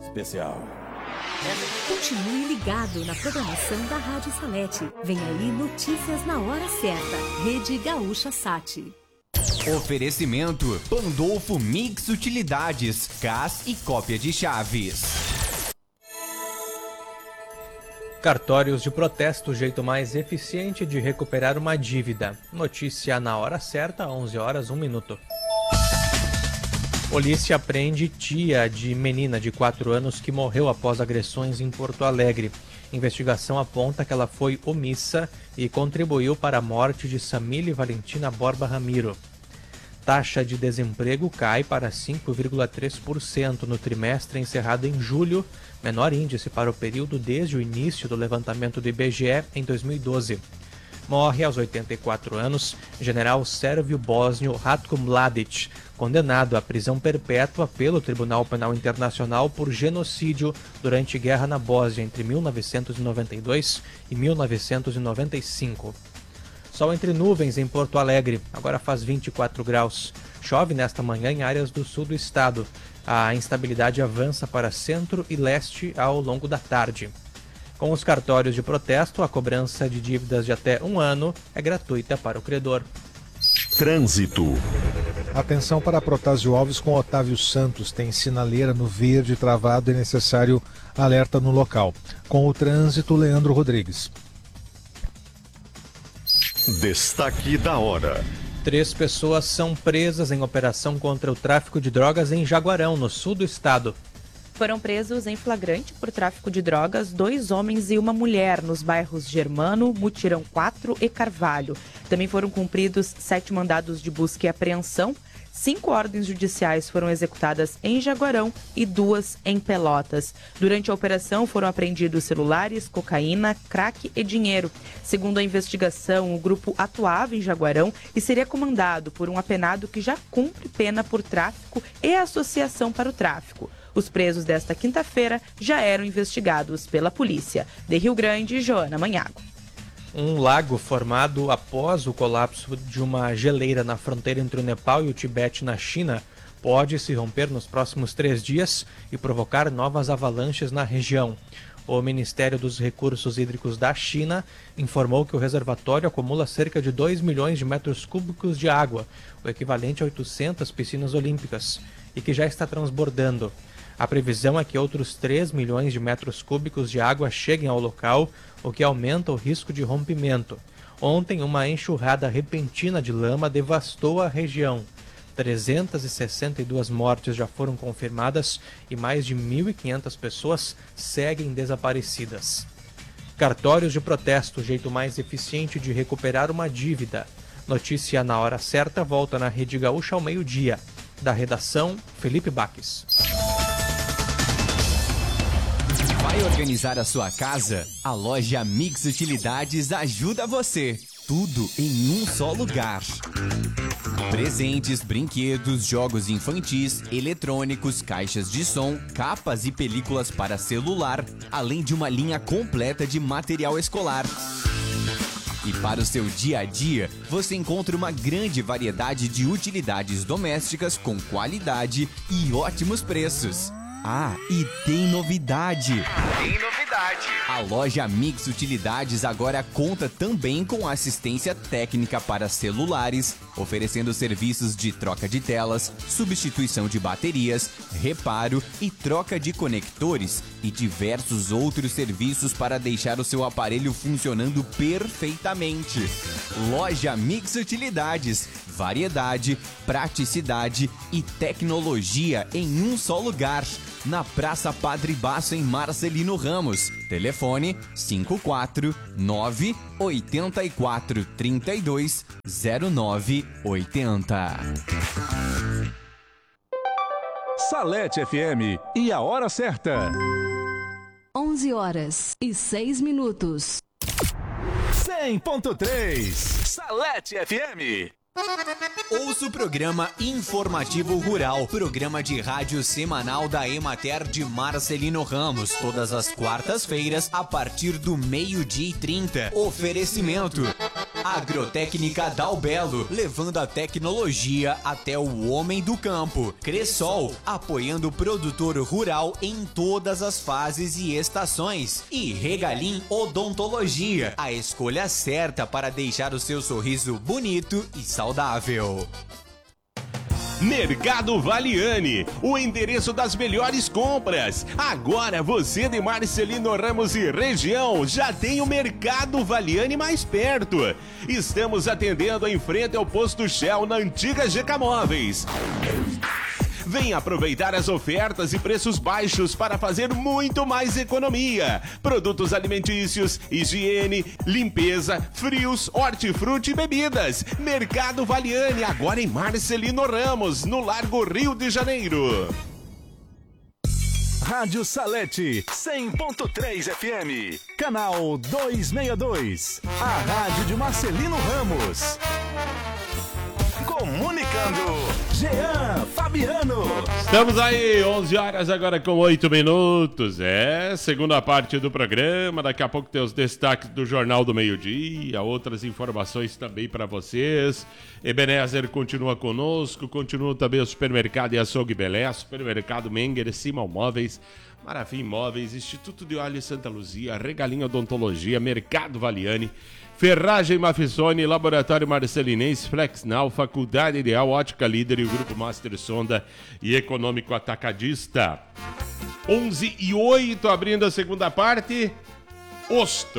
especial. Continue ligado na programação da Rádio Salete. Vem aí notícias na hora certa. Rede Gaúcha Sat. Oferecimento Pandolfo Mix Utilidades, CAS e cópia de chaves. Cartórios de protesto, o jeito mais eficiente de recuperar uma dívida. Notícia na hora certa, 11 horas, 1 minuto. Polícia prende tia de menina de 4 anos que morreu após agressões em Porto Alegre. Investigação aponta que ela foi omissa e contribuiu para a morte de Samile Valentina Borba Ramiro. Taxa de desemprego cai para 5,3% no trimestre encerrado em julho, menor índice para o período desde o início do levantamento do IBGE em 2012. Morre aos 84 anos general sérvio bósnio Ratko Mladic, condenado à prisão perpétua pelo Tribunal Penal Internacional por genocídio durante guerra na Bósnia entre 1992 e 1995. Sol entre nuvens em Porto Alegre, agora faz 24 graus. Chove nesta manhã em áreas do sul do estado. A instabilidade avança para centro e leste ao longo da tarde. Com os cartórios de protesto, a cobrança de dívidas de até 1 ano é gratuita para o credor. Trânsito. Atenção para Protásio Alves com Otávio Santos. Tem sinaleira no verde travado e necessário alerta no local. Com o trânsito, Leandro Rodrigues. Destaque da hora. 3 pessoas são presas em operação contra o tráfico de drogas em Jaguarão, no sul do estado. Foram presos em flagrante por tráfico de drogas 2 homens e uma mulher nos bairros Germano, Mutirão 4 e Carvalho. Também foram cumpridos 7 mandados de busca e apreensão. 5 ordens judiciais foram executadas em Jaguarão e 2 em Pelotas. Durante a operação foram apreendidos celulares, cocaína, crack e dinheiro. Segundo a investigação, o grupo atuava em Jaguarão e seria comandado por um apenado que já cumpre pena por tráfico e associação para o tráfico. Os presos desta quinta-feira já eram investigados pela polícia. De Rio Grande, Joana Manhago. Um lago formado após o colapso de uma geleira na fronteira entre o Nepal e o Tibete, na China, pode se romper nos próximos 3 dias e provocar novas avalanches na região. O Ministério dos Recursos Hídricos da China informou que o reservatório acumula cerca de 2 milhões de metros cúbicos de água, o equivalente a 800 piscinas olímpicas, e que já está transbordando. A previsão é que outros 3 milhões de metros cúbicos de água cheguem ao local, o que aumenta o risco de rompimento. Ontem, uma enxurrada repentina de lama devastou a região. 362 mortes já foram confirmadas e mais de 1.500 pessoas seguem desaparecidas. Cartórios de protesto, o jeito mais eficiente de recuperar uma dívida. Notícia na hora certa volta na Rede Gaúcha ao meio-dia. Da redação, Felipe Baques. Vai organizar a sua casa? A loja Mix Utilidades ajuda você. Tudo em um só lugar. Presentes, brinquedos, jogos infantis, eletrônicos, caixas de som, capas e películas para celular, além de uma linha completa de material escolar. E para o seu dia a dia, você encontra uma grande variedade de utilidades domésticas com qualidade e ótimos preços. Ah, e tem novidade! A loja Mix Utilidades agora conta também com assistência técnica para celulares, oferecendo serviços de troca de telas, substituição de baterias, reparo e troca de conectores e diversos outros serviços para deixar o seu aparelho funcionando perfeitamente. Loja Mix Utilidades, variedade, praticidade e tecnologia em um só lugar. Na Praça Padre Basso, em Marcelino Ramos. Telefone 54984320980. Salete FM e a hora certa. 11 horas e 6 minutos. 100.3 Salete FM. Ouça o programa Informativo Rural, programa de rádio semanal da Emater de Marcelino Ramos, todas as quartas-feiras, a partir do 12:30. Oferecimento Agrotécnica Dalbelo, levando a tecnologia até o homem do campo. Cressol, apoiando o produtor rural em todas as fases e estações. E Regalim Odontologia, a escolha certa para deixar o seu sorriso bonito e saudável. Mercado Valiani, o endereço das melhores compras. Agora você de Marcelino Ramos e região já tem o Mercado Valiani mais perto. Estamos atendendo em frente ao posto Shell na antiga GK Móveis. Venha aproveitar as ofertas e preços baixos para fazer muito mais economia. Produtos alimentícios, higiene, limpeza, frios, hortifruti e bebidas. Mercado Valiani, agora em Marcelino Ramos, no Largo Rio de Janeiro. Rádio Salete 100.3 FM, canal 262, a rádio de Marcelino Ramos. Comunicando, Jean Fabiano. Estamos aí, 11 horas agora com 8 minutos. Segunda parte do programa. Daqui a pouco tem os destaques do Jornal do Meio-Dia, outras informações também para vocês. Ebenezer continua conosco, continua também o Supermercado e Açougue Belé, Supermercado Menger, Simão Móveis, Marafim Móveis, Instituto de Olhos Santa Luzia, Regalinho Odontologia, Mercado Valiani, Ferragem Mafisone, Laboratório Marcelinense, Flexnal, Faculdade Ideal, Ótica Líder e o Grupo Master Sonda e Econômico Atacadista. 11:08, abrindo a segunda parte, Ostro.